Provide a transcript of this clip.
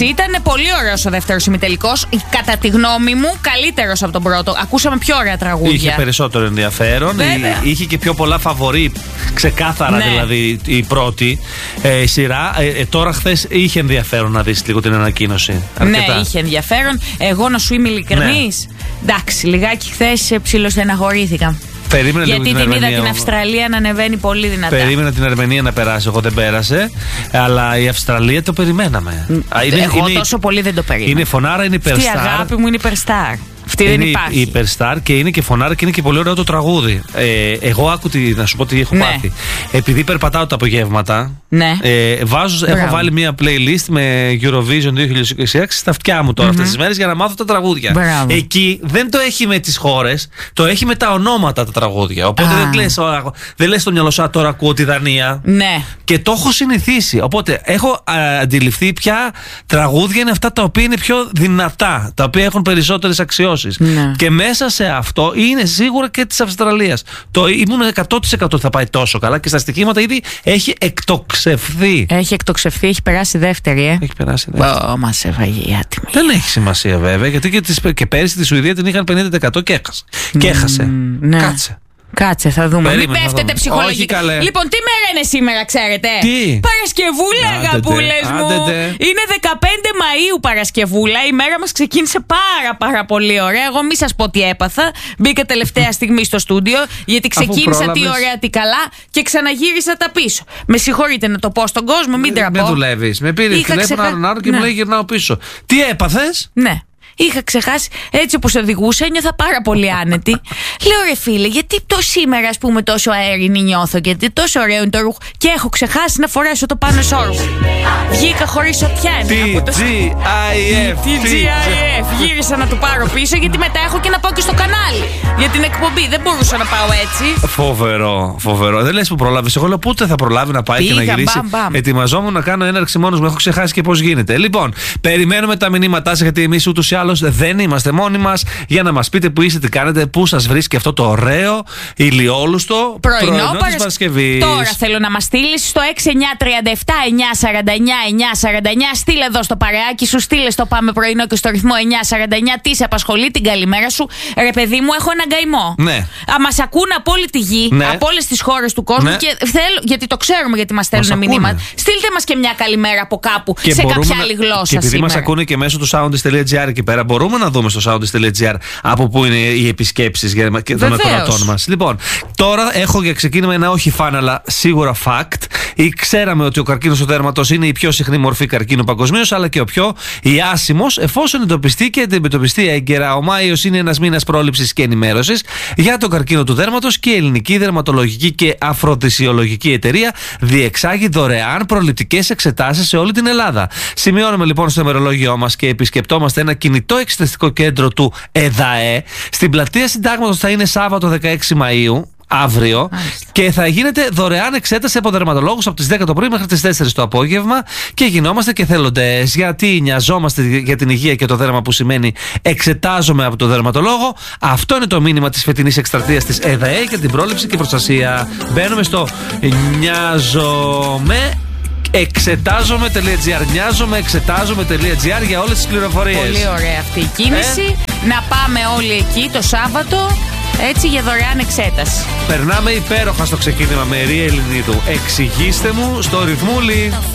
Εντάξει, ήταν πολύ ωραίος ο δεύτερος ημιτελικός. Κατά τη γνώμη μου, καλύτερος από τον πρώτο. Ακούσαμε πιο ωραία τραγούδια. Είχε περισσότερο ενδιαφέρον. Είχε και πιο πολλά φαβορί. Ξεκάθαρα δηλαδή η πρώτη σειρά. Τώρα χθες είχε ενδιαφέρον να δεις λίγο την ανακοίνωση. Αρκετά. Ναι, είχε ενδιαφέρον. Εγώ να σου είμαι ειλικρινής. Εντάξει, λιγάκι χθες ψιλοστεναχωρήθηκα. Γιατί την είδα την Αυστραλία να ανεβαίνει πολύ δυνατά. Περίμενα την Αρμενία να περάσει. Εγώ δεν πέρασε. Αλλά η Αυστραλία το περιμέναμε. Εγώ τόσο πολύ δεν το περίμενα. Είναι φωνάρα, είναι υπερστάρ. Αυτή η αγάπη μου είναι υπερστάρ. Αυτή δεν υπάρχει. Είναι υπερστάρ και είναι και φωνάρα και είναι και πολύ ωραίο το τραγούδι. Εγώ να σου πω τι έχω πάθει. Επειδή περπατάω τα απογεύματα. Ναι. Έχω βάλει μια playlist με Eurovision 2026 στα αυτιά μου τώρα αυτές τις μέρες για να μάθω τα τραγούδια. Μπράβο. Εκεί δεν το έχει με τις χώρες, το έχει με τα ονόματα τα τραγούδια. Οπότε δεν λες στο μυαλό σου τώρα ακούω τη Δανία. Ναι. Και το έχω συνηθίσει. Οπότε έχω αντιληφθεί ποια τραγούδια είναι αυτά τα οποία είναι πιο δυνατά, τα οποία έχουν περισσότερες αξιώσεις. Ναι. Και μέσα σε αυτό είναι σίγουρα και της Αυστραλίας. Ήμουν 100% θα πάει τόσο καλά και στα στοιχήματα ήδη έχει εκτοξευθεί. Έχει εκτοξευθεί, έχει περάσει δεύτερη, Έχει περάσει δεύτερη. Μας έφαγε η άτιμη. Δεν έχει σημασία βέβαια, γιατί και πέρυσι τη Σουηδία την είχαν 50% και έχασε. Και έχασε. Ναι. Κάτσε. Θα δούμε. Περίμενε, μην πέφτετε ψυχολογικά. Λοιπόν, τι μέρα είναι σήμερα, ξέρετε? Τι? Παρασκευούλα, αγαπούλες μου. Είναι 15 Μαΐου Παρασκευούλα. Η μέρα μας ξεκίνησε πάρα πολύ ωραία. Εγώ μη σας πω τι έπαθα. Μπήκα τελευταία στιγμή στο στούντιο, γιατί ξεκίνησα τι ωραία, τι καλά και ξαναγύρισα τα πίσω. Με συγχωρείτε να το πω στον κόσμο, μην τραπώ. Δεν δουλεύεις. Με πήρε τηλέφωνο άλλο και μου λέει γυρνάω πίσω. Τι έπαθες? Ναι. Είχα ξεχάσει, έτσι όπως οδηγούσα, νιώθα πάρα πολύ άνετη. Λέω ρε φίλε, γιατί σήμερα ας πούμε τόσο αέρινη νιώθω, γιατί τόσο ωραίο είναι το ρούχο και έχω ξεχάσει να φορέσω το πάνω σόρφ. Βγήκα χωρίς σωτιά. TGIF. Γύρισα να το πάρω πίσω, γιατί μετά έχω και να πάω και στο κανάλι για την εκπομπή. Δεν μπορούσα να πάω έτσι. Φοβερό. Δεν λες που προλάβεις. Εγώ λέω πότε θα προλάβει να πάει και να γυρίσει. Ετοιμαζόμουν να κάνω έναρξη μόνος μου. Έχω ξεχάσει και πώς γίνεται. Λοιπόν, περιμένουμε τα μηνύματά σας, γιατί εμείς ούτως ή άλλως δεν είμαστε μόνοι μας, για να μας πείτε που είστε, τι κάνετε, πού σας βρίσκει αυτό το ωραίο ηλιόλουστο πρωινό της Παρασκευής. Τώρα θέλω να μας στείλεις στο 6937-949-949. Στείλε εδώ στο παρεάκι σου, στείλε στο Πάμε Πρωινό και στο ρυθμό 949 τι σε απασχολεί, την καλημέρα σου. Ρε παιδί μου, έχω έναν καημό. Ναι. Μας ακούνε από όλη τη γη, από όλες τις χώρες του κόσμου, και θέλω, γιατί το ξέρουμε, γιατί μας στέλνουν μηνύματα. Στείλτε μας και μια καλημέρα από κάπου, και σε κάποια άλλη γλώσσα. Και επειδή μας ακούνε και μέσω του soundist.gr εκεί πέρα, μπορούμε να δούμε στο soundist.gr από πού είναι οι επισκέψεις των ακροατών μας. Λοιπόν, τώρα έχω για ξεκίνημα ένα όχι φαν, αλλά σίγουρα fact. Ξέραμε ότι ο καρκίνος του δέρματος είναι η πιο συχνή μορφή καρκίνου παγκοσμίως, αλλά και ο πιο άσημος, εφόσον εντοπιστεί και αντιμετωπιστεί έγκαιρα. Ο Μάιος είναι ένας μήνας πρόληψης και ενημέρωσης για τον καρκίνο του δέρματος, και η Ελληνική Δερματολογική και Αφροδισιολογική Εταιρεία διεξάγει δωρεάν προληπτικές εξετάσεις σε όλη την Ελλάδα. Σημειώνουμε λοιπόν στο ημερολόγιό μας και επισκεπτόμαστε ένα κινητό εξεταστικό κέντρο του ΕΔΑΕ. Στην πλατεία Συντάγματος θα είναι Σάββατο 16 Μαΐου. Αύριο. Και θα γίνεται δωρεάν εξέταση από δερματολόγους από τις 10 το πρωί μέχρι τις 4 το απόγευμα, και γινόμαστε και θελοντές, γιατί νοιαζόμαστε για την υγεία και το δέρμα, που σημαίνει εξετάζομαι από το δερματολόγο. Αυτό είναι το μήνυμα της φετινής εκστρατείας της ΕΔΑΕ για την πρόληψη και προστασία. Μπαίνουμε στο εξετάζομαι.gr για όλες τις πληροφορίες. Πολύ ωραία αυτή η κίνηση. Να πάμε όλοι εκεί το Σάββατο, έτσι, για δωρεάν εξέταση. Περνάμε υπέροχα στο ξεκίνημα με Ρία Ελληνίδου. Εξηγήστε μου στο ρυθμούλι.